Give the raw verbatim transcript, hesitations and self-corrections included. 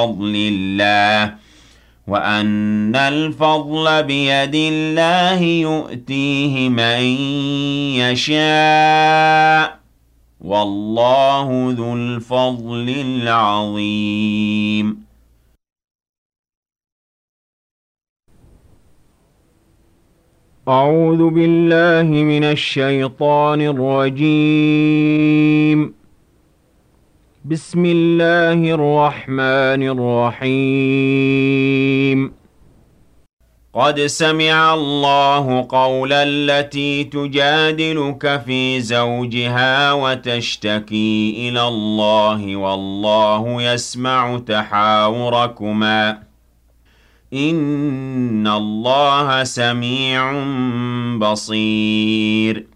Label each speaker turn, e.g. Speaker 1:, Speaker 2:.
Speaker 1: فضل الله وأن الفضل بيد الله يؤتيه من يشاء والله ذو الفضل العظيم.
Speaker 2: أعوذ بالله من الشيطان الرجيم. بسم الله الرحمن الرحيم.
Speaker 1: قد سمع الله قول التي تجادلك في زوجها وتشتكي إلى الله والله يسمع تحاوركما إن الله سميع بصير.